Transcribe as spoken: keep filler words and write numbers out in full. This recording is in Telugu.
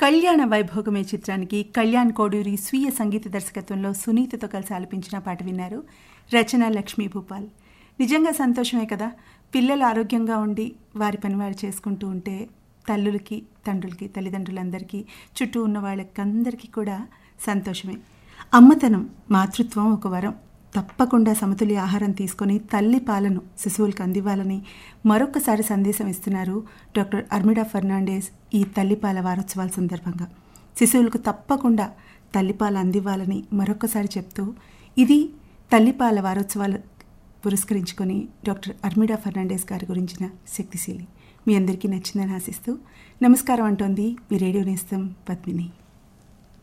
కళ్యాణ వైభోగమే చిత్రానికి కళ్యాణ్ కోడూరి స్వీయ సంగీత దర్శకత్వంలో సునీతతో కలిసి ఆలపించిన పాట విన్నారు. రచన లక్ష్మీ భూపాల్. నిజంగా సంతోషమే కదా, పిల్లలు ఆరోగ్యంగా ఉండి వారి పని వారు చేసుకుంటూ ఉంటే తల్లులకి, తండ్రులకి, తల్లిదండ్రులందరికీ, చుట్టూ ఉన్న వాళ్ళకందరికీ కూడా సంతోషమే. అమ్మతనం, మాతృత్వం ఒక వరం. తప్పకుండా సమతుల్య ఆహారం తీసుకొని తల్లి పాలను శిశువులకు అందివ్వాలని మరొకసారి సందేశం ఇస్తున్నారు డాక్టర్ అర్మిడా ఫెర్నాండెస్ ఈ తల్లిపాల వారోత్సవాల సందర్భంగా. శిశువులకు తప్పకుండా తల్లిపాలు అందివ్వాలని మరొకసారి చెప్తూ, ఇది తల్లిపాల వారోత్సవాలు పురస్కరించుకొని డాక్టర్ అర్మిడా ఫెర్నాండెస్ గారి గురించిన శక్తిశీలి. మీ అందరికీ నచ్చిందని ఆశిస్తూ నమస్కారం అంటోంది మీ రేడియో నేస్తం పద్మిని.